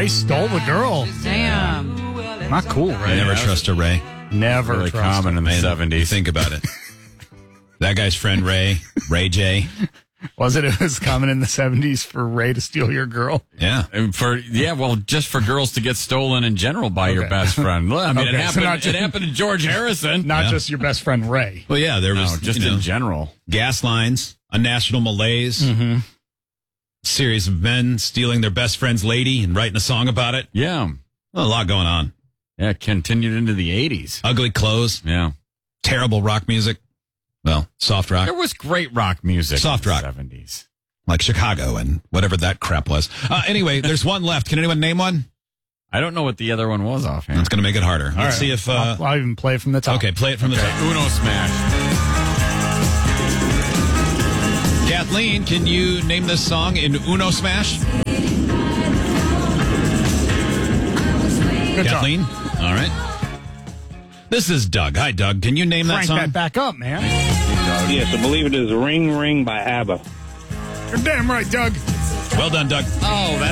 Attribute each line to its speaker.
Speaker 1: Ray stole the girl.
Speaker 2: Damn.
Speaker 1: Not cool, Ray.
Speaker 3: I never trust a Ray.
Speaker 1: Never
Speaker 4: Really
Speaker 1: trust
Speaker 4: common in the
Speaker 3: You
Speaker 4: 70s.
Speaker 3: think about it. That guy's friend Ray J.
Speaker 1: Was it? It was common in the 70s for Ray to steal your girl.
Speaker 3: Yeah.
Speaker 4: And just for girls to get stolen in general by your
Speaker 1: Okay.
Speaker 4: best friend. Well, I mean,
Speaker 1: Okay, so
Speaker 4: it happened to George Harrison.
Speaker 1: Not
Speaker 3: Yeah.
Speaker 1: just your best friend Ray.
Speaker 3: Well, yeah, there was
Speaker 4: just in general.
Speaker 3: gas lines, a national malaise, series of men stealing their best friend's lady and writing a song about it.
Speaker 4: Yeah.
Speaker 3: Well, a lot going on.
Speaker 4: Yeah, it continued into the 80s.
Speaker 3: Ugly clothes,
Speaker 4: Yeah.
Speaker 3: terrible rock music. Well, soft rock,
Speaker 4: There was great rock music
Speaker 3: Soft
Speaker 4: in
Speaker 3: rock.
Speaker 4: the 70s.
Speaker 3: like Chicago and whatever that crap was. Anyway, there's one left. Can anyone name one?
Speaker 4: I don't know what the other one was offhand.
Speaker 3: That's going to make it harder. Let's
Speaker 1: All right.
Speaker 3: see if...
Speaker 1: I'll even play it from the top.
Speaker 3: okay, play it from the top.
Speaker 4: Uno Smash.
Speaker 3: Kathleen, can you name this song in Uno Smash?
Speaker 1: Good
Speaker 3: Kathleen? All right. This is Doug. Hi, Doug. Can you name
Speaker 1: Crank
Speaker 3: that song?
Speaker 1: that back up, man.
Speaker 5: Yes, I believe it is Ring Ring by ABBA.
Speaker 1: You're damn right, Doug.
Speaker 3: Well done, Doug.
Speaker 4: Oh, that's